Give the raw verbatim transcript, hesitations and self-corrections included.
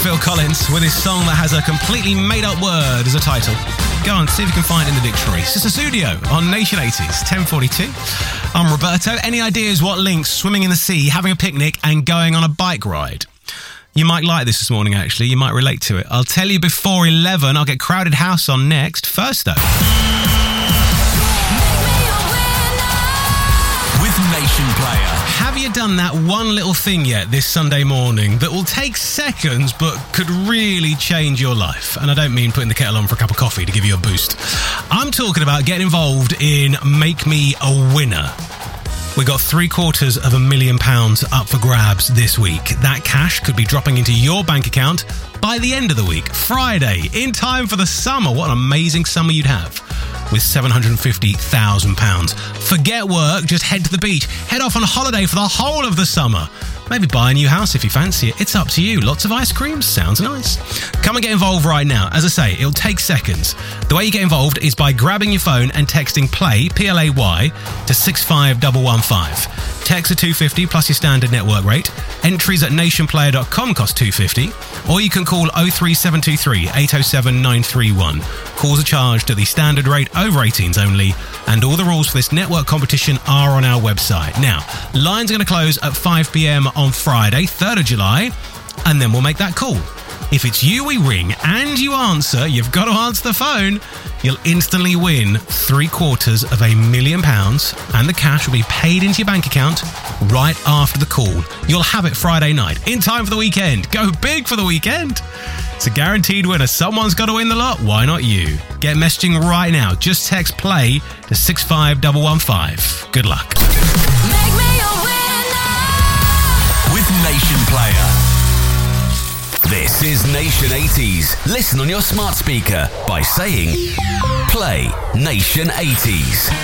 Phil Collins with his song that has a completely made-up word as a title. Go on, see if you can find it in the dictionary. Sister Studio on Nation eighties, ten forty-two. I'm Roberto. Any ideas what links swimming in the sea, having a picnic and going on a bike ride? You might like this this morning, actually. You might relate to it. I'll tell you before eleven. I'll get Crowded House on next. First, though. With Nation Player. Have you done that one little thing yet this Sunday morning that will take seconds but could really change your life? And I don't mean putting the kettle on for a cup of coffee to give you a boost. I'm talking about getting involved in Make Me a Winner. We got three quarters of a million pounds up for grabs this week. That cash could be dropping into your bank account by the end of the week, Friday, in time for the summer. What an amazing summer you'd have with seven hundred fifty thousand pounds. Forget work, just head to the beach. Head off on holiday for the whole of the summer. Maybe buy a new house if you fancy it. It's up to you. Lots of ice cream. Sounds nice. Come and get involved right now. As I say, it'll take seconds. The way you get involved is by grabbing your phone and texting PLAY, P L A Y, to six five one one five. Text are two hundred fifty plus your standard network rate. Entries at nationplayer dot com cost two hundred fifty. Or you can call oh three seven two three, eight oh seven, nine three one. Calls are charged at the standard rate, over eighteens only. And all the rules for this network competition are on our website. Now, lines are going to close at five p.m. on Friday, third of July, and then we'll make that call. If it's you we ring and you answer, you've got to answer the phone, you'll instantly win three quarters of a million pounds, and the cash will be paid into your bank account right after the call. You'll have it Friday night, in time for the weekend. Go big for the weekend. It's a guaranteed winner. Someone's got to win the lot. Why not you? Get messaging right now. Just text PLAY to six five one one five. Good luck. Make me a winner with Nation Player. This is Nation eighties. Listen on your smart speaker by saying Play Nation eighties.